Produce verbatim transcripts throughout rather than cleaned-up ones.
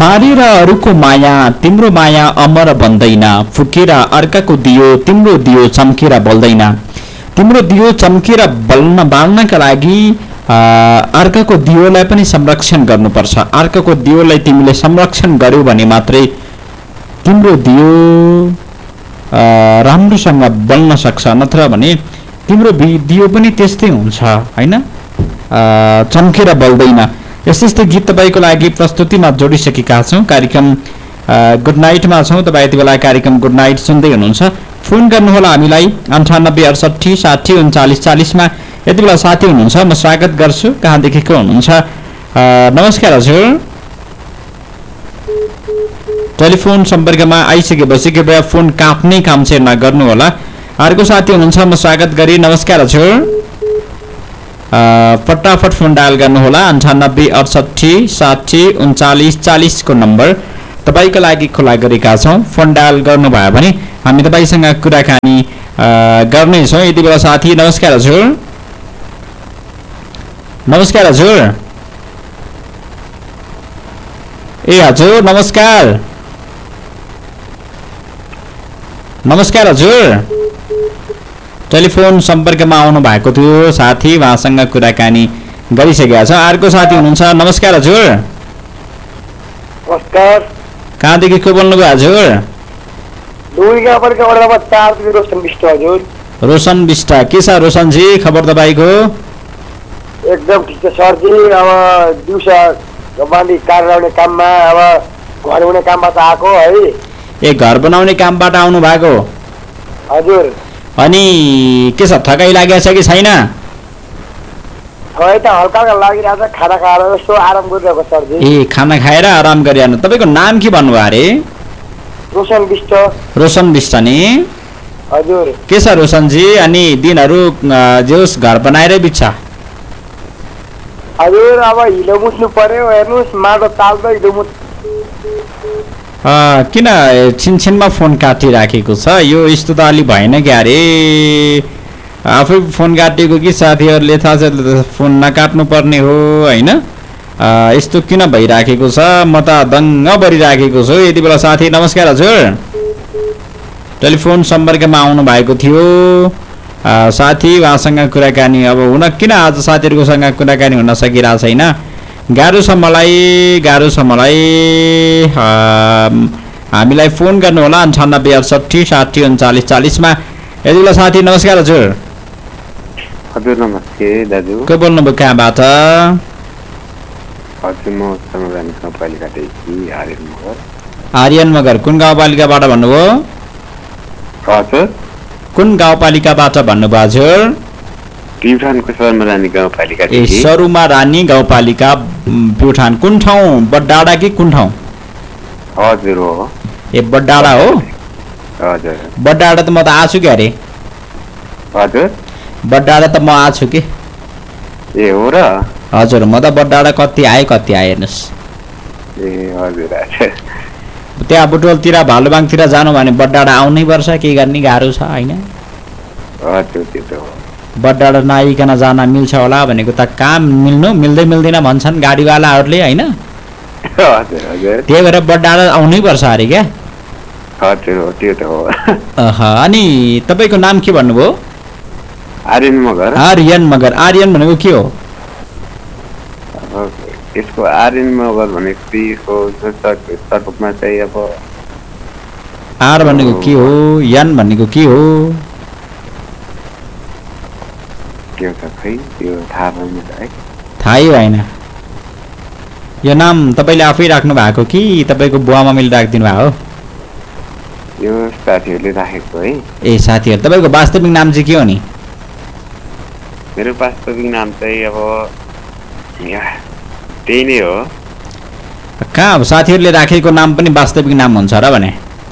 बारेर अरूको माया तिम्रो माया अमर बन्दैन फुकेर अर्काको दियो तिम्रो दियो चम्केर बल्दैन तिम्रो दियो चम्केर बल्न बाल्नका लागि अर्काको दियोलाई पनि संरक्षण गर्नुपर्छ अर्काको दियोलाई तिमीले संरक्षण गर्यौ भने मात्रै तिम्रो दियो राम्रोसँग बल्न सक्छ नत्र भने तिम्रो दियो पनि त्यस्तै हुन्छ हैन चम्केर बल्दैन यस्तै यस्तै गीत तपाईको लागि प्रस्तुतिमा जोडिसकेका छौं कार्यक्रम गुड नाइटमा छौं तपाई यति बेला कार्यक्रम गुड नाइट सुन्दै हुनुहुन्छ फोन गर्नुहोला हामीलाई अन्ठानब्बे अडसट्ठी साठी उन्चालीस चालीस मा यति बेला साथी हुनुहुन्छ म स्वागत गर्छु कहाँदेखि को हुनुहुन्छ नमस्कार हजुर टेलिफोन सम्पर्कमा आइसकेपछि कृपया फोन काट्ने काम चाहिँ नगर्नु होला अर्को साथी हुनुहुन्छ म स्वागत गरी नमस्कार हजुर फटाफट फोन डायल गर्नुहोला अन्ठानब्बे अडसट्ठी साठी उन्चालीस चालीस को नम्बर तपाईको लागि खुला गरेका छौं फोन डायल गर्नुभयो भने हामी तपाईसँग कुराकानी गर्ने छौं यति बेला साथी नमस्कार हजुर नमस्कार हजुर ए हजुर नमस्कार नमस्कार हजुर टेलिफोन सम्पर्कमा आउनु भएको थियो साथी उहाँसँग कुराकानी गरिसकेका छ अर्को साथी हुनुहुन्छ नमस्कार हजुर नमस्कार कहाँदेखि को बोल्नुभयो हजुर रोशन विष्ट हजुर रोशन विष्ट के छ रोशन जी खबर तपाईको एकदम ठिक छ सर जी अब दिउँसो मालिक कार बनाउने काममा अब घर बनाउने कामबाट आएको है ए घर बनाउने कामबाट आउनु भएको हजुर अनि के छ थकाइ लागेको छ कि छैन थकाइ त हल्का हल्का लागिरहेछ खाना खाएर यसो आराम गरिरहेको सर जी ए खाना खाएर आराम गरिरहनु तपाईको नाम के भन्नुभयो अरे रोशन विष्ट रोशन विष्ट नि हजुर के छ रोशन जी अनि दिनहरु जोस घर बनाएरै बित्छ हजुर अब हिलो मुस्नु पर्यो हेर्नुस् माटो ताल्दै हिलो मुस किन छिनछिनमा फोन काटिराखेको छ यो यस्तो त अलि भएन क्या अरे आफै फोन काटेको कि साथीहरूले थाहा छ फोन नकाट्नु पर्ने हो हैन यस्तो किन भइराखेको छ म त दङ्ग परिराखेको छु यति बेला साथी नमस्कार हजुर टेलिफोन सम्पर्कमा आउनु भएको थियो साथी उहाँसँग कुराकानी अब हुन किन आज साथीहरुसँग कुराकानी हुन सकिरहेको छैन गाह्रो छ मलाई गाह्रो छ मलाई हामीलाई फोन गर्नु होला अन्ठानब्बे अडसट्ठी साठी उन्चालीस चालीस मा यति बेला साथी नमस्कार हजुर हजुर नमस्ते दाजु को बोल्नुभयो कहाँबाट हजुर म समरानी गाउँपालिकादेखि आर्यन मगर आर्यन मगर कुन गाउँपालिकाबाट भन्नुभयो हजुर कुन गाउँपालिकाबाट भन्नुभयो हजुर प्युठानको सरुमारानी गाउँपालिका ए सरुमारानी गाउँपालिका प्युठान कुन ठाउँ बडडाडा कि कुन ठाउँ हजुर हो ए बडडाडा हो हजुर बडडाडा त म त आछु के अरे हजुर बडडाडा त म आछु के ए हो र हजुर म त बडडाडा कति आए कति आए हेर्नुस् ए हजुर हजुर त्यहाँ बुटोलतिर भालुबाङतिर जानु भने बडडाडा आउनै पर्छ के गर्ने गाह्रो छ हैन हजुर त्यो त हो बडडाडा नआइकन जान मिल्छ होला भनेको त काम मिल्नु मिल्दै मिल्दैन भन्छन् गाडीवालाहरूले हैन हजुर हजुर त्यही भएर बडडाडा आउनै पर्छ अरे क्या हजुर हो त्यो त हो अह अनि तपाईको नाम के भन्नुभयो आर्यन मगर आर्यन मगर आर्यन भनेको के हो यसको आर्यन मगर भनेको त्यसको सर्टमा चाहिँ अब आर भनेको के हो यन भनेको के हो के हो खै त्यो थाहा भएन है थाहै भएन यो नाम तपाईले आफै राख्नु भएको कि तपाईको बुवा मम्मीले राखिदिनु भएको हो यो साथीहरूले राखेको है ए साथीहरु तपाईको वास्तविक नाम चाहिँ के हो नि मेरो वास्तविक नाम चाहिँ अब यहाँ त्यही नै हो कहाँ अब साथीहरूले राखेको नाम पनि वास्तविक नाम हुन्छ र भने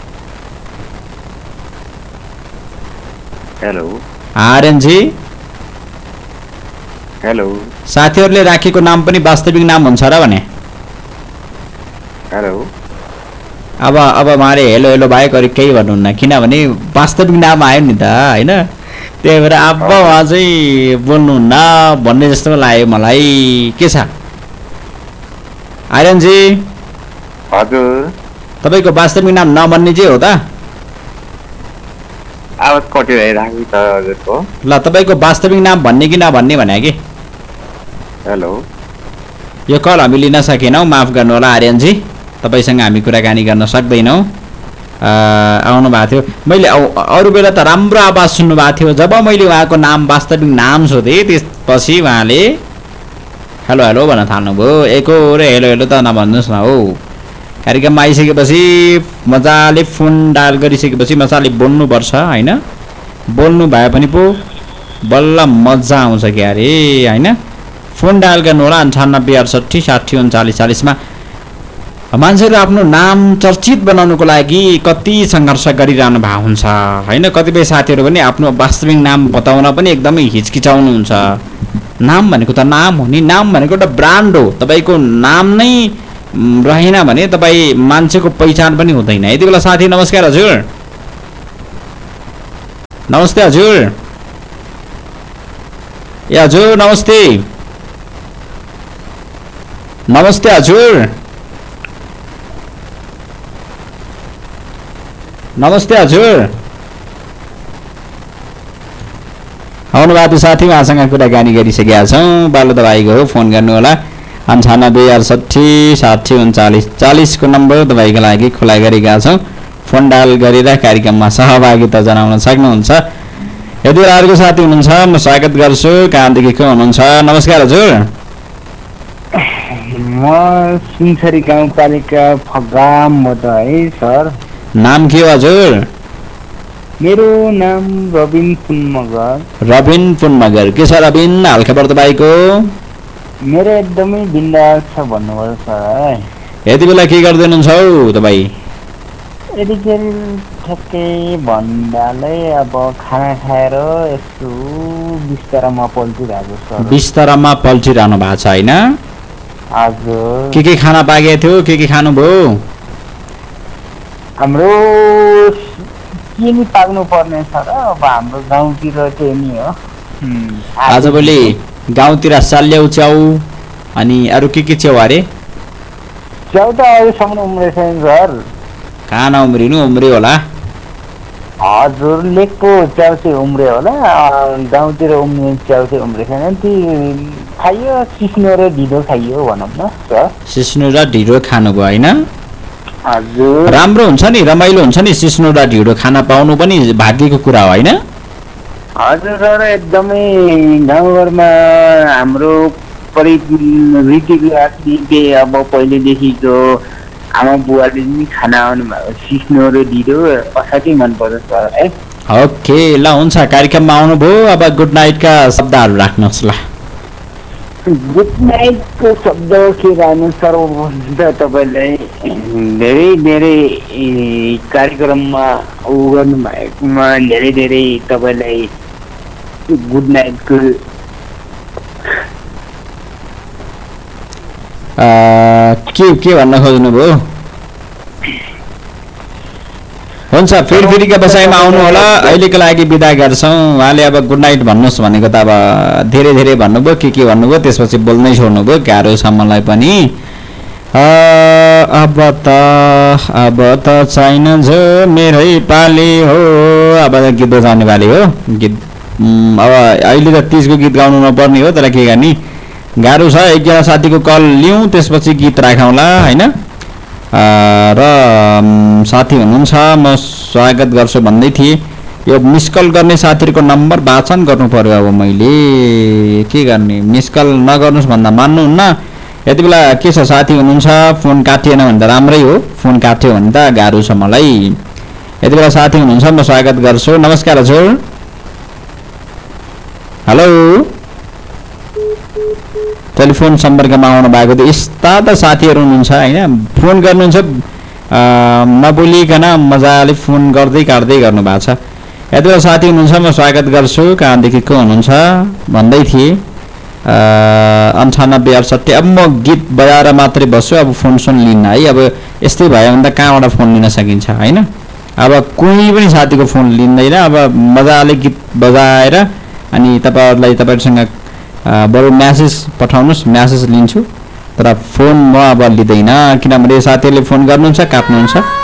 हेलो आर्यन जी हेलो साथीहरूले राखेको नाम पनि वास्तविक नाम हुन्छ र भने हेलो अब अब मारे हेलो हेलो बाहेक अरू केही भन्नुहुन्न किनभने वास्तविक नाम आयो नि त हैन त्यही भएर अब उहाँ चाहिँ बोल्नुहुन्न भन्ने जस्तो लाग्यो मलाई के छ आर्यन जी हजुर तपाईँको वास्तविक नाम नभन्ने चाहिँ हो त? आवाज कटिरहेको छ हजुरको। ल तपाईँको वास्तविक नाम भन्ने कि नभन्ने भने कि? हेलो यो कल हामी लिन सकेनौँ, माफ गर्नुहोला आर्यनजी, तपाईँसँग हामी कुराकानी गर्न सक्दैनौँ। आउनु भएको थियो, मैले अरू बेला त राम्रो आवाज सुन्नुभएको थियो। जब मैले उहाँको नाम वास्तविक नाम सोधेँ त्यसपछि उहाँले हेलो हेलो भन्न थाल्नुभयो। एको र हेलो हेलो त नभन्नुहोस् न हौ। कार्यक्रममा आइसकेपछि मजाले फोन डायल गरिसकेपछि मजाले बोल्नुपर्छ होइन? बोल्नु भए पनि पो बल्ल मजा आउँछ क्या अरे होइन? फोन डायल गर्नु होला अन्ठानब्बे अडसट्ठी साठी उन्चालिस चालिसमा। मान्छेहरू आफ्नो नाम चर्चित बनाउनुको लागि कति सङ्घर्ष गरिरहनु भएको हुन्छ होइन? कतिपय साथीहरू पनि आफ्नो वास्तविक नाम बताउन पनि एकदमै हिचकिचाउनुहुन्छ। नाम भनेको त नाम हो नि, नाम भनेको एउटा ब्रान्ड हो। तपाईँको नाम नै रहेन भने तपाईँ मान्छेको पहिचान पनि हुँदैन। यति बेला साथी नमस्कार हजुर। नमस्ते हजुर। ए हजुर नमस्ते। नमस्ते हजुर। नमस्ते हजुर। आउनु भएको साथी उहाँसँग कुराकानी गरिसकेका छौँ। बालो तपाईँको हो, फोन गर्नु होला अन्ठानब्बे अडसट्ठी साठी उन्चालिस चालिसको नम्बर तपाईँको लागि खुला गरेका छौँ। फोन डायल गरेर कार्यक्रममा सहभागिता जनाउन सक्नुहुन्छ। यदि अर्को साथी हुनुहुन्छ म स्वागत गर्छु। कहाँदेखि को हुनुहुन्छ? नमस्कार हजुर। म सुनसरी गाउँपालिका फगामबाट है सर। नाम के हो हजुर? मेरो नाम रबिन पुन मगर। रबिन पुन मगर। के छ रबिन हालखबर तपाईँको? मेरो एकदमै बिन्दास छ भन्नुभयो सर है। यति बेला के गर्दै हुनुहुन्छ हौ तपाईँ? यतिखेर ठ्याक्कै भन्दाले अब खाना खाएर यसो बिस्तारामा पल्टिरहेको सर। बिस्तारामा पल्टिरहनु भएको छ होइन? हजुर। के के खाना पाकेको थियो? के के खानुभयो? हाम्रो के नि पाक्नु पर्ने सर, अब हाम्रो गाउँतिर त्यही नि हो। आजभोलि गाउँतिर साल्याउ च्याउ अनि अरू के के च्याउ अरे? च्याउ त अहिलेसम्म उम्रेको छैन सर। कहाँ नउम्रिनु, उम्रियो होला। हजुर लेकको च्याउ चाहिँ उम्रियो होला, गाउँतिर उम्रिने च्याउ चाहिँ उम्रेको छैन। ती खाइयो, सिस्नो र ढिँडो खाइयो भनौँ न सर। सिस्नो र ढिँडो खानुभयो होइन? हजुर। राम्रो हुन्छ नि, रमाइलो हुन्छ नि सिस्नो र ढिँडो खाना पाउनु पनि भाग्यको कुरा हो होइन? हजुर सर, एकदमै गाउँघरमा हाम्रो परि रीतिरिवाज अब पहिलेदेखिको आमा बुवाले पनि खाना आउनु भएको सिस्नो र ढिँडो असाध्यै मनपर्छ सर है। ओके ल हुन्छ, कार्यक्रममा आउनुभयो। अब गुड नाइटका शब्दहरू राख्नुहोस् ल। गुड नाइटको शब्द के राख्नु सर, तपाईँलाई धेरै धेरै कार्यक्रममा उ गर्नुभएकोमा धेरै धेरै तपाईँलाई गुड नाइटको के के भन्न खोज्नुभयो? हुन्छ, फेरि फेरिका बसाइमा आउनु होला। अहिलेको लागि बिदा गर्छौँ। उहाँले अब गुड नाइट भन्नुहोस् भनेको त अब धेरै धेरै भन्नुभयो, के के भन्नुभयो त्यसपछि बोल्नै छोड्नुभयो। गाह्रो छ मलाई पनि। अब त अब त छैन जो मेरै पाली हो। अब त गीत बजाउने बाली हो। गीत अब अहिले त तिजको गीत गाउनु नपर्ने हो, तर के गर्ने, गाह्रो छ। एकजना साथीको कल लिउँ त्यसपछि गीत राखौँला होइन? र साथी हुनुहुन्छ म स्वागत गर्छु भन्दै थिएँ। यो मिस कल गर्ने साथीहरूको नम्बर वाचन गर्नु पर्यो। अब मैले के गर्ने, मिस कल नगर्नुहोस् भन्दा मान्नुहुन्न। यति बेला के छ, साथी हुनुहुन्छ, फोन काटिएन भने त राम्रै हो, फोन काट्यो भने त गाह्रो छ मलाई। यति बेला साथी हुनुहुन्छ म स्वागत गर्छु। नमस्कार हजुर। हेलो, टेलिफोन सम्पर्कमा आउनु भएको थियो। यस्ता त साथीहरू हुनुहुन्छ होइन, फोन गर्नुहुन्छ नबोलिकन मजाले फोन गर्दै काट्दै गर्नु भएको छ। यति बेला साथी हुनुहुन्छ म स्वागत गर्छु। कहाँदेखि को हुनुहुन्छ भन्दै थिएँ। अन्ठानब्बे अडसट्ठी। अब म गीत बजाएर मात्रै बस्छु, अब फोन सोन लिन्न है। अब यस्तै भयो भने त कहाँबाट फोन लिन सकिन्छ होइन? अब कुनै पनि साथीको फोन लिँदैन। अब मजाले गीत बजाएर अनि तपाईँहरूलाई तपाईँहरूसँग बरु म्यासेज पठाउनुहोस्, म्यासेज लिन्छु। तर फोन म अब लिँदैन किनभने साथीहरूले फोन गर्नुहुन्छ काट्नुहुन्छ